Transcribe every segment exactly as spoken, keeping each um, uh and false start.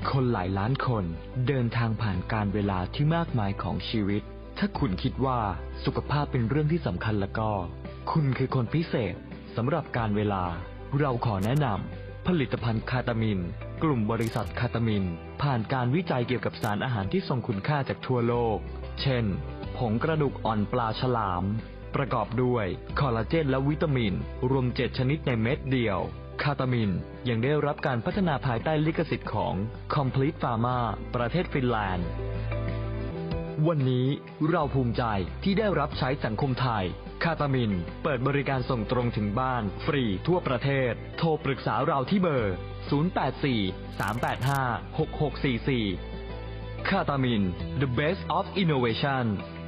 คนหลายล้านคนเดินทางผ่านการเวลาที่มากมายของชีวิตถ้าคุณคิดว่าสุขภาพเป็นเรื่องที่สำคัญแล้วก็คุณคือคนพิเศษสำหรับการเวลาเราขอแนะนำผลิตภัณฑ์คาตามินกลุ่มบริษัทคาตามินผ่านการวิจัยเกี่ยวกับสารอาหารที่ทรงคุณค่าจากทั่วโลกเช่นผงกระดูกอ่อนปลาฉลามประกอบด้วยคอลลาเจนและวิตามินรวมเจ็ดชนิดในเม็ดเดียวคาตามินยังได้รับการพัฒนาภายใต้ลิขสิทธิ์ของ Complete Pharma ประเทศฟินแลนด์วันนี้เราภูมิใจที่ได้รับใช้สังคมไทยคาตามินเปิดบริการส่งตรงถึงบ้านฟรีทั่วประเทศโทรปรึกษาเราที่เบอร์ศูนย์ แปด สี่ สาม แปด ห้า หก หก สี่ สี่คาตามิน The Best of Innovation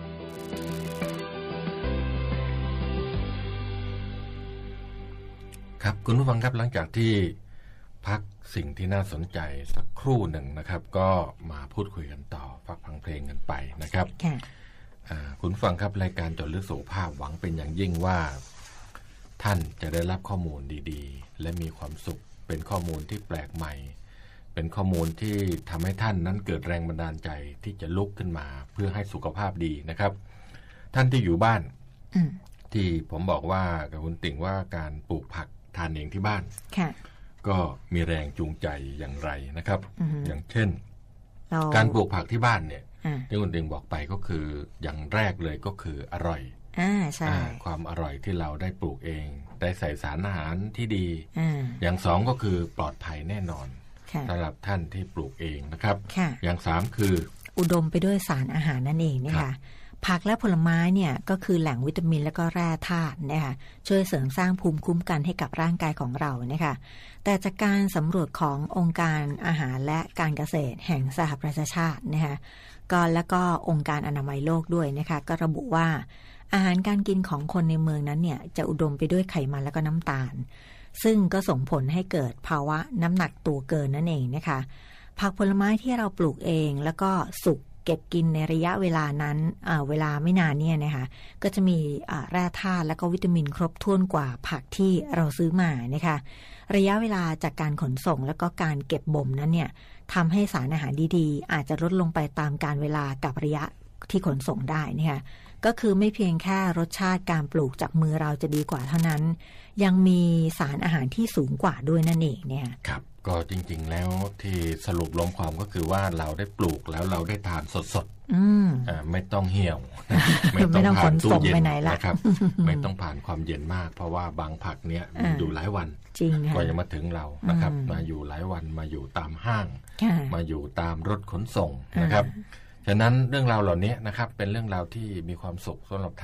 ครับคุณผู้ฟังครับหลังจากที่พักสิ่งที่น่าสนใจสักครู่หนึ่งนะครับก็มาพูดคุยกันต่อฟังฟังเพลงกันไปนะครับคุณผู้ฟังครับรายการเจาะลึกสุขภาพหวังเป็นอย่างยิ่งว่าท่านจะได้รับข้อมูลดีๆและมีความสุขเป็นข้อมูลที่แปลกใหม่เป็นข้อมูลที่ทำให้ท่านนั้นเกิดแรงบันดาลใจที่จะลุกขึ้นมาเพื่อให้สุขภาพดีนะครับท่านที่อยู่บ้านที่ผมบอกว่ากับคุณติ่งว่าการปลูกผักทานเองที่บ้านก็มีแรงจูงใจอย่างไรนะครับ อ, อย่างเช่นการปลูกผักที่บ้านเนี่ยที่คุณติ่งบอกไปก็คืออย่างแรกเลยก็คืออร่อยอ่าใช่ความอร่อยที่เราได้ปลูกเองได้ใส่สารอาหารที่ดี อ, อย่างสองก็คือปลอดภัยแน่นอนสำหรับท่านที่ปลูกเองนะครับอย่างสามคืออุดมไปด้วยสารอาหารนั่นเองนะคะผักและผลไม้เนี่ยก็คือแหล่งวิตามินและก็แร่ธาตุนะคะช่วยเสริมสร้างภูมิคุ้มกันให้กับร่างกายของเรานะคะแต่จากการสำรวจขององค์การอาหารและการเกษตรแห่งสหประชาชาตินะคะก็แล้วก็องค์การอนามัยโลกด้วยนะคะก็ระบุว่าอาหารการกินของคนในเมืองนั้นเนี่ยจะอุดมไปด้วยไขมันและก็น้ำตาลซึ่งก็ส่งผลให้เกิดภาวะน้ำหนักตัวเกินนั่นเองนะคะผักผลไม้ที่เราปลูกเองแล้วก็สุกเก็บกินในระยะเวลานั้นเวลาไม่นานเนี่ยนะคะก็จะมีแร่ธาตุและก็วิตามินครบถ้วนกว่าผักที่เราซื้อมานะคะระยะเวลาจากการขนส่งแล้วก็การเก็บบ่มนั้นเนี่ยทำให้สารอาหารดีๆอาจจะลดลงไปตามกาลเวลากับระยะที่ขนส่งได้นะคะก็คือไม่เพียงแค่รสชาติการปลูกจากมือเราจะดีกว่าเท่านั้นยังมีสารอาหารที่สูงกว่าด้วยนั่นเองเนี่ยครับก็จริงๆแล้วที่สรุปรวมความก็คือว่าเราได้ปลูกแล้วเราได้ทานสดๆอืมอ่าไม่ต้องเหี่ยวไม่ต้องผ่านตู้เย็นนะครับไม่ต้องผ่านความเย็นมากเพราะว่าบางผักเนี้ยมันอยู่หลายวันจริงกว่าจะมาถึงเรานะครับมาอยู่หลายวันมาอยู่ตามห้างมาอยู่ตามรถขนส่งนะครับฉะนั้นเรื่องราวเหล่านี้นะครับเป็นเรื่องราวที่มีความสุขสำหรับ